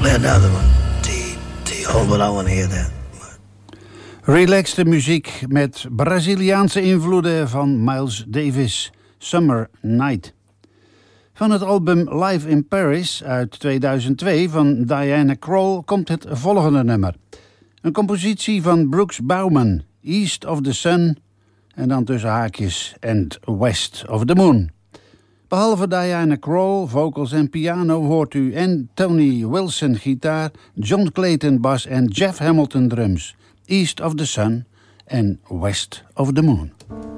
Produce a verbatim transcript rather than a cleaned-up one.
play another one. T, T, oh, but I want to hear that. Relaxte muziek met Braziliaanse invloeden van Miles Davis. Summer Night. Van het album Live in Paris uit tweeduizend twee van Diana Krall komt het volgende nummer. Een compositie van Brooks Bauman, East of the Sun en dan tussen haakjes and West of the Moon. Behalve Diana Krall, vocals en piano hoort u en Tony Wilson gitaar, John Clayton bas en Jeff Hamilton drums. East of the Sun and West of the Moon.